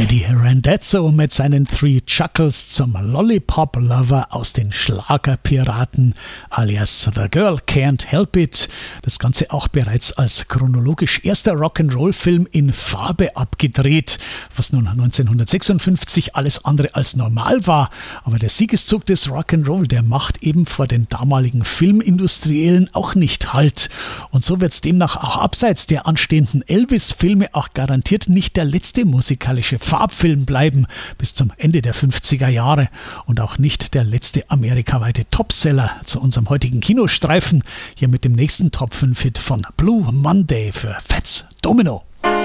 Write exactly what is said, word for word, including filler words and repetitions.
Eddie Randazzo mit seinen Three Chuckles zum Lollipop Lover aus den Schlagerpiraten alias The Girl Can't Help It. Das Ganze auch bereits als chronologisch erster Rock'n'Roll-Film in Farbe abgedreht, was nun neunzehnhundertsechsundfünfzig alles andere als normal war. Aber der Siegeszug des Rock'n'Roll, der macht eben vor den damaligen Filmindustriellen auch nicht Halt. Und so wird es demnach auch abseits der anstehenden Elvis-Filme auch garantiert nicht der letzte musikalische Farbfilm bleiben bis zum Ende der fünfziger Jahre und auch nicht der letzte amerikaweite Topseller zu unserem heutigen Kinostreifen. Hier mit dem nächsten Top fünf Hit von Blue Monday für Fats Domino.